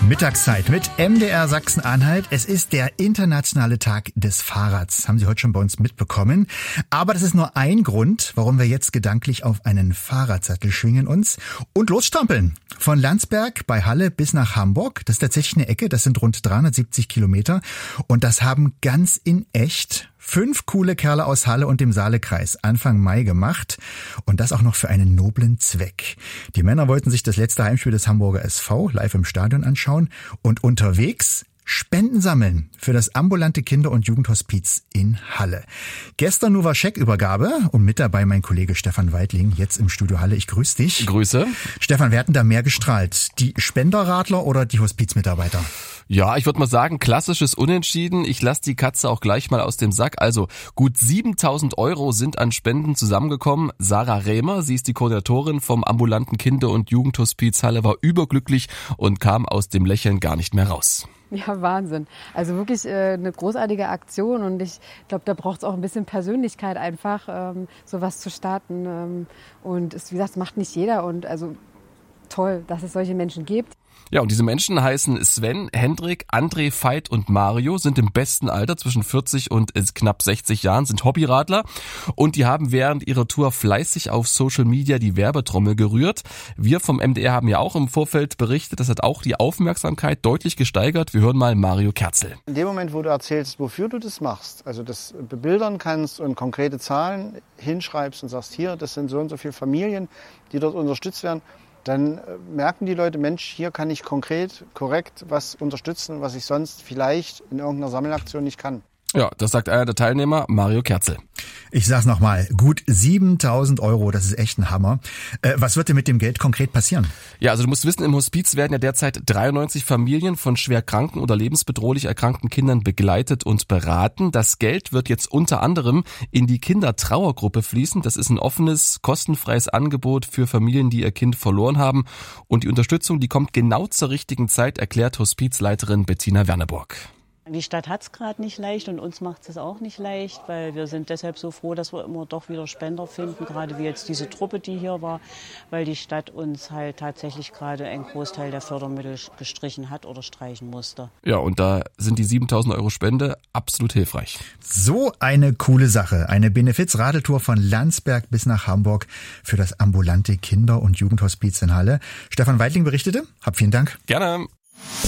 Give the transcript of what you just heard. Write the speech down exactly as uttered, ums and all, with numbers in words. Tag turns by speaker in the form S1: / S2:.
S1: Mittagszeit mit M D R Sachsen-Anhalt. Es ist der internationale Tag des Fahrrads. Haben Sie heute schon bei uns mitbekommen. Aber das ist nur ein Grund, warum wir jetzt gedanklich auf einen Fahrradsattel schwingen uns und losstrampeln. Von Landsberg bei Halle bis nach Hamburg. Das ist tatsächlich eine Ecke. Das sind rund dreihundertsiebzig Kilometer. Und das haben ganz in echt fünf coole Kerle aus Halle und dem Saalekreis Anfang Mai gemacht. Und das auch noch für einen noblen Zweck. Die Männer wollten sich das letzte Heimspiel des Hamburger S V live im Stadion anschauen und unterwegs Spenden sammeln für das ambulante Kinder- und Jugendhospiz in Halle. Gestern nur war Scheckübergabe und mit dabei mein Kollege Stefan Weidling, jetzt im Studio Halle. Ich grüße dich.
S2: Grüße.
S1: Stefan, wer hat denn da mehr gestrahlt? Die Spenderradler oder die Hospizmitarbeiter?
S2: Ja, ich würde mal sagen, klassisches Unentschieden. Ich lasse die Katze auch gleich mal aus dem Sack. Also gut siebentausend Euro sind an Spenden zusammengekommen. Sarah Rämer, sie ist die Koordinatorin vom ambulanten Kinder- und Jugendhospiz Halle, war überglücklich und kam aus dem Lächeln gar nicht mehr raus.
S3: Ja, Wahnsinn. Also wirklich äh, eine großartige Aktion und ich glaube, da braucht es auch ein bisschen Persönlichkeit einfach, ähm, sowas zu starten. Ähm, und es, wie gesagt, das macht nicht jeder und also toll, dass es solche Menschen gibt.
S2: Ja, und diese Menschen heißen Sven, Hendrik, André, Veit und Mario, sind im besten Alter zwischen vierzig und knapp sechzig Jahren, sind Hobbyradler und die haben während ihrer Tour fleißig auf Social Media die Werbetrommel gerührt. Wir vom M D R haben ja auch im Vorfeld berichtet, das hat auch die Aufmerksamkeit deutlich gesteigert. Wir hören mal Mario Kerzel.
S4: In dem Moment, wo du erzählst, wofür du das machst, also das bebildern kannst und konkrete Zahlen hinschreibst und sagst, hier, das sind so und so viele Familien, die dort unterstützt werden, dann merken die Leute, Mensch, hier kann ich konkret, korrekt was unterstützen, was ich sonst vielleicht in irgendeiner Sammelaktion nicht kann.
S2: Ja, das sagt einer der Teilnehmer, Mario Kerzel.
S1: Ich sag's nochmal, gut siebentausend Euro, das ist echt ein Hammer. Äh, was wird denn mit dem Geld konkret passieren?
S2: Ja, also du musst wissen, im Hospiz werden ja derzeit dreiundneunzig Familien von schwer kranken oder lebensbedrohlich erkrankten Kindern begleitet und beraten. Das Geld wird jetzt unter anderem in die Kindertrauergruppe fließen. Das ist ein offenes, kostenfreies Angebot für Familien, die ihr Kind verloren haben. Und die Unterstützung, die kommt genau zur richtigen Zeit, erklärt Hospizleiterin Bettina Werneburg.
S5: Die Stadt hat es gerade nicht leicht und uns macht es auch nicht leicht, weil wir sind deshalb so froh, dass wir immer doch wieder Spender finden, gerade wie jetzt diese Truppe, die hier war, weil die Stadt uns halt tatsächlich gerade einen Großteil der Fördermittel gestrichen hat oder streichen musste.
S2: Ja, und da sind die siebentausend Euro Spende absolut hilfreich.
S1: So eine coole Sache. Eine Benefiz-Radeltour von Landsberg bis nach Hamburg für das ambulante Kinder- und Jugendhospiz in Halle. Stefan Weidling berichtete. Hab vielen Dank.
S2: Gerne.